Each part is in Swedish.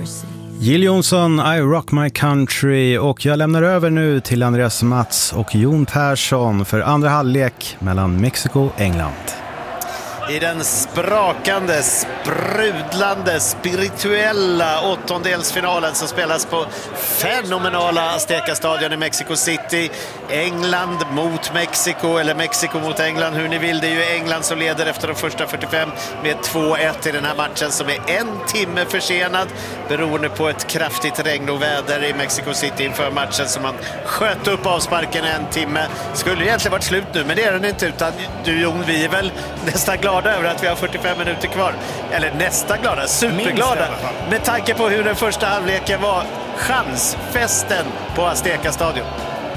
Jill Johnson, I Rock My Country, och jag lämnar över nu till Andreas Mats och Jon Persson för andra halvlek mellan Mexiko och England. I den sprakande, sprudlande, spirituella åttondelsfinalen som spelas på fenomenala Azteca-stadion i Mexico City. England mot Mexiko, eller Mexiko mot England, hur ni vill. Det är ju England som leder efter de första 45 med 2-1 i den här matchen som är en timme försenad beroende på ett kraftigt regn och väder i Mexico City inför matchen, som man sköt upp avsparken en timme. Skulle egentligen varit slut nu, men det är den inte, utan du Jon, vi är väl nästan glada över att vi har 45 minuter kvar. Eller nästan glada, superglada med tanke på hur den första halvleken var. Chansfesten på Azteca-stadion.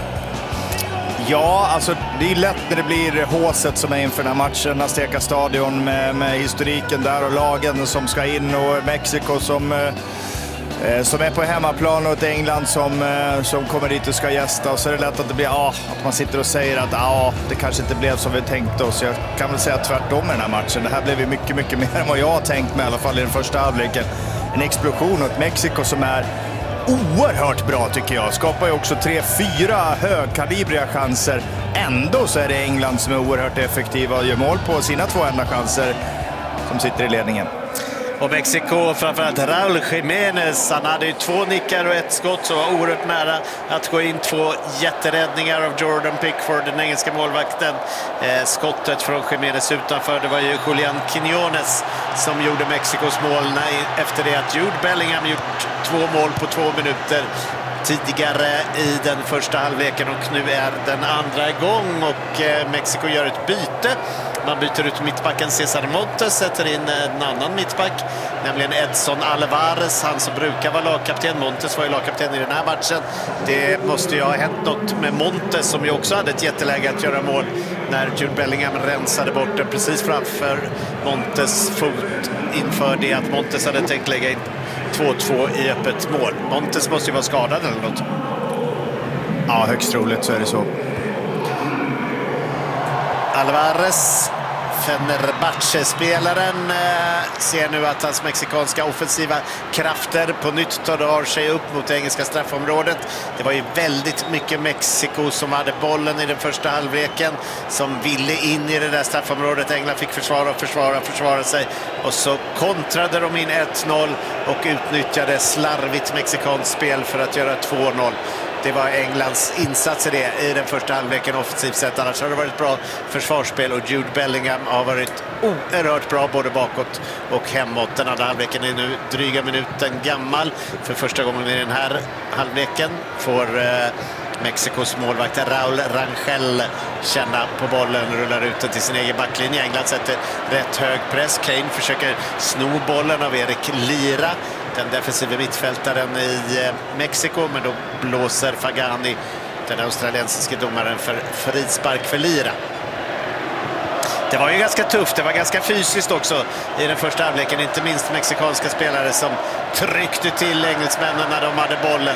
Ja, alltså det är lätt när det blir håset som är inför den här matchen. Azteca-stadion med historiken där och lagen som ska in, och Mexiko som är på hemmaplan, och ett England som kommer dit och ska gästa. Och så är det lätt att det blir att man sitter och säger att det kanske inte blev som vi tänkte oss. Jag kan väl säga tvärtom i den här matchen. Det här blev ju mycket, mycket mer än vad jag har tänkt mig, i alla fall i den första halvleken. En explosion, och ett Mexiko som är oerhört bra tycker jag. Skapar ju också 3-4 högkalibriga chanser. Ändå så är det England som är oerhört effektiva och gör mål på sina 2 enda chanser, som sitter i ledningen. Och Mexiko, framförallt Raúl Jiménez, han hade ju 2 nickar och 1 skott, så var oerhört nära att gå in 2 jätteräddningar av Jordan Pickford, den engelska målvakten. Skottet från Jiménez utanför, det var ju Julián Quiñones som gjorde Mexikos mål efter det att Jude Bellingham gjort 2 mål på 2 minuter tidigare i den första halvleken, och nu är den andra igång och Mexiko gör ett byte. Man byter ut mittbacken César Montes, sätter in en annan mittback, nämligen Edson Alvarez, han som brukar vara lagkapten. Montes var ju lagkapten i den här matchen. Det måste ju ha hänt något med Montes, som ju också hade ett jätteläge att göra mål när Jude Bellingham rensade bort den precis framför Montes fot inför det att Montes hade tänkt lägga in 2-2 i öppet mål. Montes måste ju vara skadad eller något. Ja, högst troligt så är det så. Alvarez, Fenerbahce-spelaren, ser nu att hans mexikanska offensiva krafter på nytt tar sig upp mot det engelska straffområdet. Det var ju väldigt mycket Mexiko som hade bollen i den första halvleken, som ville in i det där straffområdet. England fick försvara sig, och så kontrade de in 1-0 och utnyttjade slarvigt mexikanskt spel för att göra 2-0. Det var Englands insats i den första halvleken offensivt sett. Annars har det varit bra försvarsspel, och Jude Bellingham har varit oerhört bra både bakåt och hemåt. Den andra halvleken är nu dryga minuten gammal. För första gången i den här halvleken får Mexikos målvakt Raúl Rangel känna på bollen, rullar ut den till sin egen backlinje. England sätter rätt hög press. Kane försöker sno bollen av Erik Lira, den defensiva mittfältaren i Mexiko, men då blåser Fagani, den australiensiske domaren, för frispark för Lira. Det var ju ganska tufft, det var ganska fysiskt också i den första halvleken, inte minst mexikanska spelare som tryckte till engelsmännen när de hade bollen.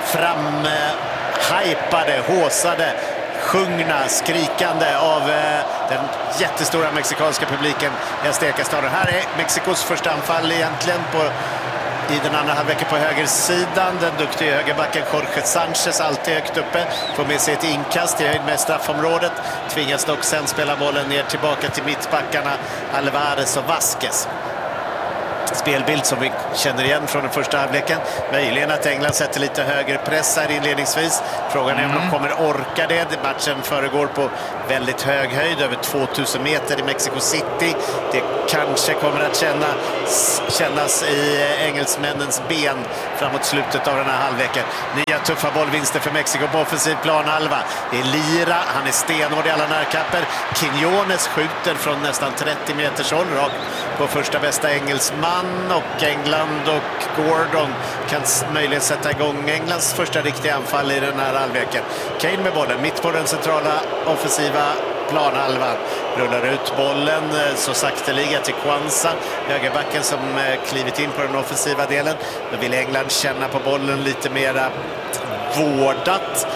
Hypade, håsade, sjungna, skrikande av den jättestora mexikanska publiken i Azteca-stadion. Här är Mexikos första anfall egentligen i den andra halvleken på högersidan. Den duktiga högerbacken Jorge Sanchez, alltid högt uppe, får med sig ett inkast i höjd med straffområdet. Tvingas dock sen spela bollen ner tillbaka till mittbackarna Alvarez och Vasquez. Spelbild som vi känner igen från den första halvleken. Möjligen att England sätter lite högre press här inledningsvis. Frågan är om de kommer orka det. Matchen föregår på väldigt hög höjd, över 2000 meter i Mexico City. Det kanske kommer att kännas i engelsmännens ben framåt slutet av den här halvleken. Nya tuffa bollvinster för Mexiko på offensiv planhalva. Det är Lira, han är stenhård i alla närkamper. Quiñones skjuter från nästan 30 meters håll rakt på första bästa engelsman, och England och Gordon kan möjligen sätta igång Englands första riktiga anfall i den här halvleken. Kane med bollen mitt på den centrala offensiva planhalvan, rullar ut bollen så sakteliga till Kwanza, högerbacken som klivit in på den offensiva delen. Då vill England känna på bollen lite mera vårdat.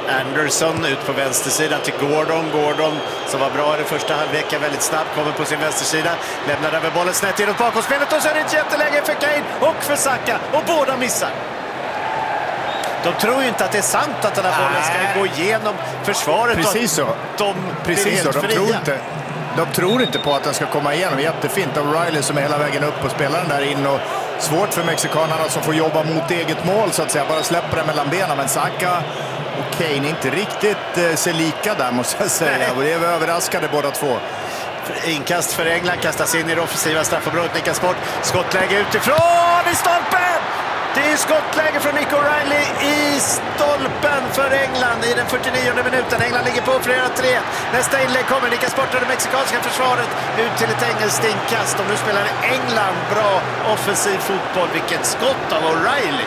Anderson ut på vänstersidan till Gordon som var bra i den första halvleken, väldigt snabbt, kommer på sin vänstersida, lämnar över bollen snett inåt bakomspelet och så är det ett jätteläge för Kane och för Saka och båda missar. De tror ju inte att det är sant att den här bollen ska gå igenom försvaret. Precis så. Precis så. De tror inte på att den ska komma igenom. Jättefint av Riley som är hela vägen upp och spelar den där in. Och svårt för mexikanerna som får jobba mot eget mål så att säga. Bara släpper den mellan benen. Men Saka och Kane inte riktigt ser lika där måste jag säga. Och det är överraskade båda två. Inkast för England, kastas in i det offensiva straffområdet, nickas bort. Skottläge utifrån i stolpen! Det är skottläge från Nick O'Reilly i stolpen för England i den 49:e minuten. England ligger på flera 3. Nästa inlägg kommer, nickas bort av det mexikanska försvaret ut till ett engelskt inkast. Och nu spelar England bra offensiv fotboll. Vilket skott av O'Reilly!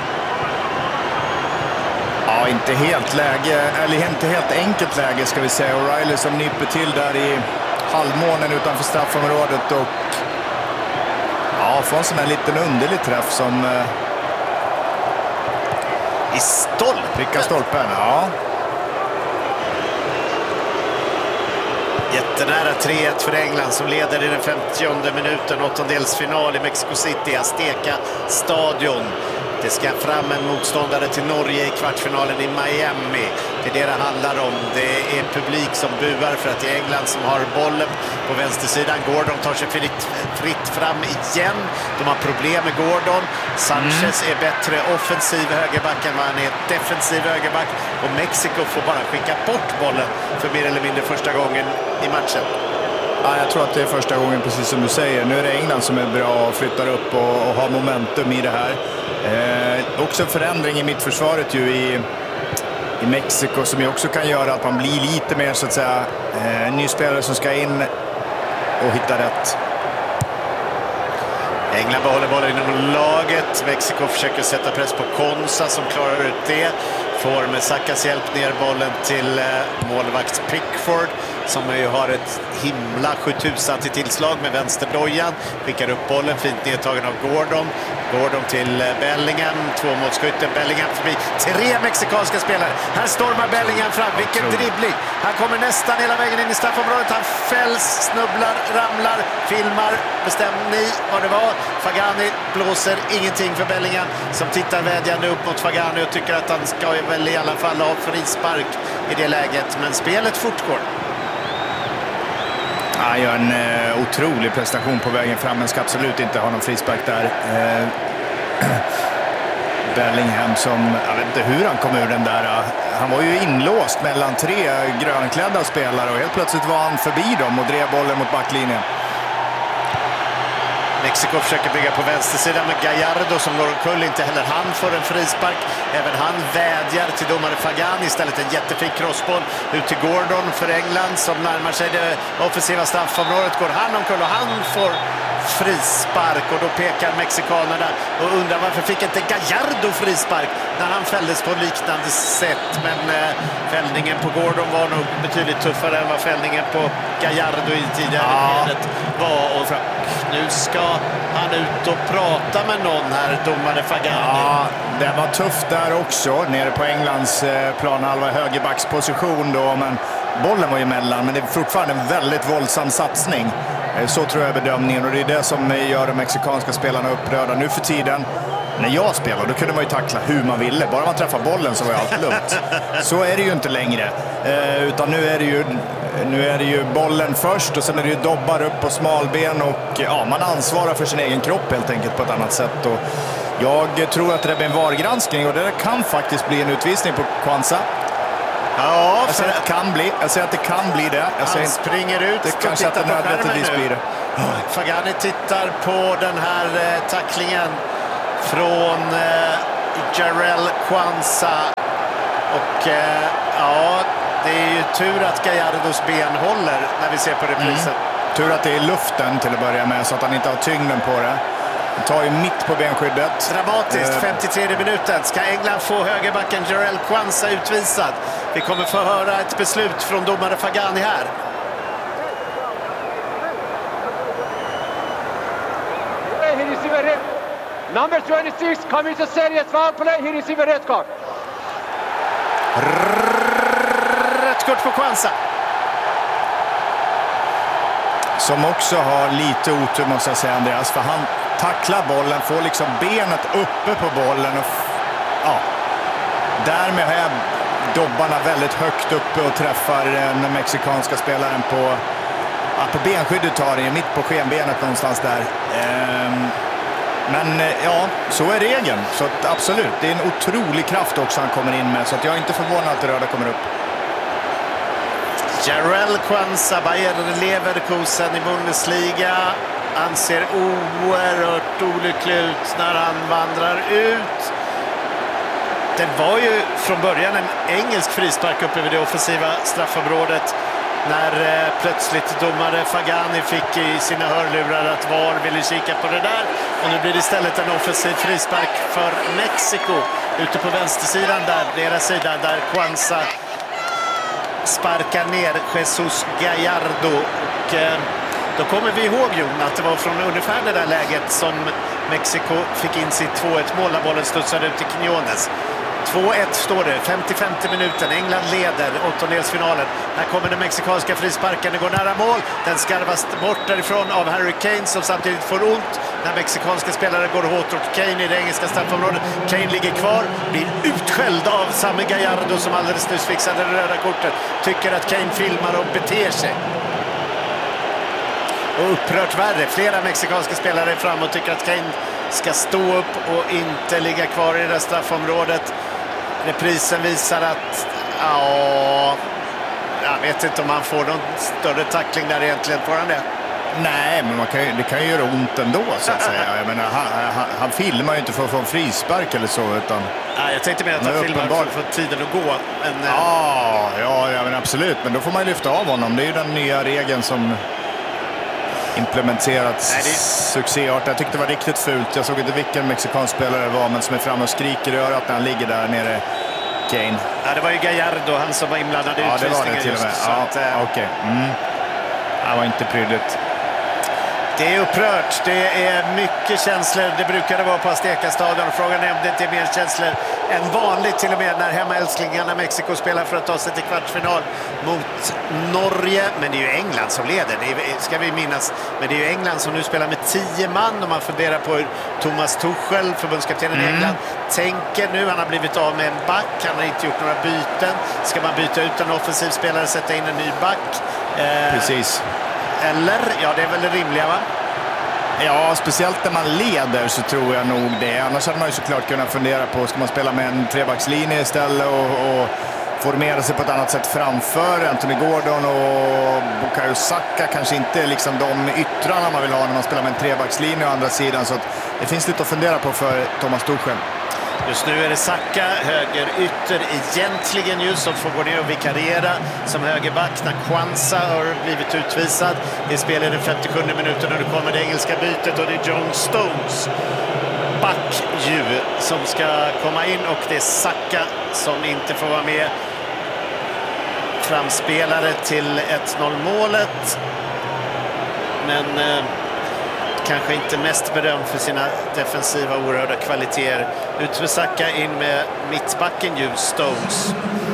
Ja, inte helt enkelt läge ska vi säga. O'Reilly som nyper till där i halvmånen utanför straffområdet och får en sån här liten underlig träff som i stolpen. Pricka stolpen, ja. Jättenära 3-1 för England som leder i den 50:e minuten. Åttondelsfinal i Mexico City, Azteca stadion. Det ska fram en motståndare till Norge i kvartsfinalen i Miami. Det är det det handlar om. Det är publik som buar för att det är England som har bollen på vänstersidan. Gordon tar sig fritt fram igen. De har problem med Gordon. Sanchez är bättre offensiv högerback än vad han är defensiv högerback. Och Mexiko får bara skicka bort bollen för mer eller mindre första gången i matchen. Ja, jag tror att det är första gången, precis som du säger. Nu är det England som är bra och flyttar upp och har momentum i det här. Också en förändring i mittförsvaret ju i Mexiko som ju också kan göra att man blir lite mer så att säga ny spelare som ska in och hitta rätt. England behåller bollen inom laget. Mexiko försöker sätta press på Konsa som klarar ut det. Får med Sakas hjälp ner bollen till målvakt Pickford som ju har ett himla 7000 till tillslag med vänsterdojan. Skickar upp bollen, fint nedtagen av Gordon. Gordon till Bellingham, tvåmålsskytten. Bellingham förbi 3 mexikanska spelare. Här stormar Bellingham fram, vilken dribbling. Han kommer nästan hela vägen in i straffområdet. Han fälls, snubblar, ramlar, filmar. Bestämmer ni vad det var? Fagani blåser ingenting för Bellingham som tittar vädjande upp mot Fagani och tycker att han ska väl i alla fall ha frispark i det läget. Men spelet fortgår. Han gör en otrolig prestation på vägen fram, men ska absolut inte ha någon frispark där. Bellingham som, jag vet inte hur han kom ur den där. Han var ju inlåst mellan 3 grönklädda spelare och helt plötsligt var han förbi dem och drev bollen mot backlinjen. Mexiko försöker bygga på vänstersidan med Gallardo som når omkull, inte heller han får en frispark. Även han vädjar till domare Fagani, istället en jättefin crossboll ut till Gordon för England som närmar sig det offensiva straffområdet. Går han omkull och han får frispark och då pekar mexikanerna och undrar varför fick inte Gallardo frispark när han fälldes på liknande sätt. Men fällningen på Gordon var nog betydligt tuffare än vad fällningen på Gallardo i tidigare skedet var. Och nu ska han ut och prata med någon här, domare Fagani. Ja, det var tufft där också, nere på Englands planhalva högerbacksposition då, men bollen var ju emellan, men det är fortfarande en väldigt våldsam satsning. Så tror jag bedömningen, och det är det som gör de mexikanska spelarna upprörda nu för tiden. När jag spelade, då kunde man ju tackla hur man ville. Bara man träffar bollen så var ju allt lugnt. Så är det ju inte längre. Utan nu är det ju bollen först och sen är det ju dobbar upp på smalben och man ansvarar för sin egen kropp helt enkelt på ett annat sätt. Och jag tror att det blir en VAR-granskning och det kan faktiskt bli en utvisning på Kwanza. Ja, jag säger att det kan bli det. Han springer ut. Det kanske inte nödvändigtvis blir det. Fagani tittar på den här tacklingen från Jarell Kwanza. Och det är ju tur att Gallardos ben håller när vi ser på reprisen. Tur att det är luften till att börja med så att han inte har tyngden på det. Han tar ju mitt på benskyddet. Dramatiskt, 53 minuten. Ska England få högerbacken Jarell Kwanza utvisad? Vi kommer få höra ett beslut från domare Fagani här. Number 26 commits a serious foul play. He receives a red card. kort på Kwanza. Som också har lite otur måste jag säga, Andreas, för han tacklar bollen, får liksom benet uppe på bollen och därmed har dobbarna väldigt högt uppe och träffar den mexikanska spelaren på benskyddet, tar den mitt på skenbenet någonstans där. Men så är regeln. Så att, absolut, det är en otrolig kraft också han kommer in med, så att jag är inte förvånad att det röda kommer upp. Jarell Kwanza, Bayer Leverkusen i Bundesliga. Han ser oerhört olycklig ut när han vandrar ut. Det var ju från början en engelsk frispark uppe vid det offensiva straffområdet när plötsligt domare Fagani fick i sina hörlurar att VAR ville kika på det där. Och nu blir det istället en offensiv frispark för Mexiko ute på vänstersidan där, deras sida, där Kwanza sparkar ner Jesus Gallardo. Och då kommer vi ihåg, Jon, att det var från ungefär det där läget som Mexiko fick in sitt 2-1-mål när bollen studsade ut i Quiñones. 2-1 står det, 55 minuten. England leder åttondelsfinalen. Här kommer den mexikanska frisparken, det går nära mål. Den skarvas bort därifrån av Harry Kane som samtidigt får ont när mexikanska spelare går hårt åt Kane i det engelska straffområdet. Kane ligger kvar, blir utskälld av Sami Gallardo som alldeles nyss fixade det röda kortet. Tycker att Kane filmar och beter sig. Och upprört värre, flera mexikanska spelare är fram och tycker att Kane ska stå upp och inte ligga kvar i det där straffområdet. Reprisen visar att jag vet inte om han får någon större tackling där egentligen. Får han det? Nej, men det kan ju göra ont ändå, så att säga. Jag menar, han filmar ju inte för att få en frispark eller så, utan... Jag tänkte mer att han filmar för att få tiden att gå. Men, ja, men absolut. Men då får man ju lyfta av honom. Det är ju den nya regeln som implementerats succéart. Jag tyckte det var riktigt fult. Jag såg inte vilken mexikansk spelare det var, men som är framme och skriker i örat när han ligger där nere, Kane. Ja, det var ju Gallardo, han som var inblandad i utvisningen. Ja, det var det till och med. Okej. Det var inte prydligt. Det är upprört, det är mycket känslor. Det brukade vara på Azteca-stadion. Frågan är om det inte är mer känslor än vanligt, till och med när hemmaälsklingarna Mexiko spelar för att ta sig till kvartsfinal mot Norge. Men det är ju England som leder, det ska vi minnas. Men det är ju England som nu spelar med 10 man, och man funderar på hur Thomas Tuchel, förbundskaptenen i England, tänker nu. Han har blivit av med en back, han har inte gjort några byten. Ska man byta ut en offensiv spelare, sätta in en ny back? Precis. Eller? Ja, det är väl det rimliga, va? Ja, speciellt när man leder så tror jag nog det. Annars hade man ju såklart kunnat fundera på, ska man spela med en trebackslinje istället och formera sig på ett annat sätt framför Anthony Gordon och Bukayo Saka. Kanske inte liksom de yttrarna man vill ha när man spelar med en trebackslinje å andra sidan. Så att det finns lite att fundera på för Thomas Tuchel. Just nu är det Saka, höger ytter egentligen just, som får gå ner och vikariera som högerback när Kwanza har blivit utvisad. Det spelar den 57 minuten och det kommer det engelska bytet, och det är John Stones, back som ska komma in, och det är Saka som inte får vara med. Framspelare till 1-0-målet. Men kanske inte mest berömd för sina defensiva oerhörda kvaliteter. Ut med Saka, in med mittbacken ju, Stones.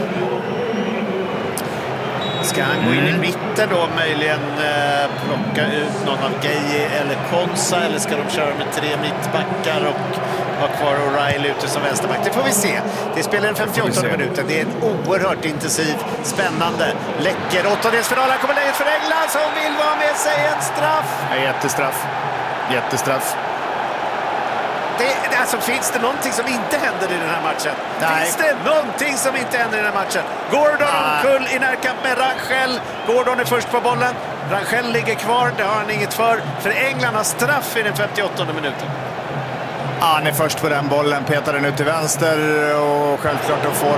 Ska han gå in i mitten då, möjligen plocka ut någon av Gueye eller Konsa, eller ska de köra med 3 mittbackar och ha kvar O'Reilly ute som vänsterback? Det får vi se. Det spelar den 58 minuten. Det är en oerhört intensiv, spännande, läcker åttondelsfinal. Här kommer läget för England som vill vara med sig en straff. Jättestraff. Alltså, finns det någonting som inte händer i den här matchen? Nej. Finns det någonting som inte händer i den här matchen? Gordon omkull i närkamp med Rangel. Gordon är först på bollen. Rangel ligger kvar, det har han inget för England har straff i den 58 minuten. Han är först på den bollen, petar den ut till vänster och självklart då får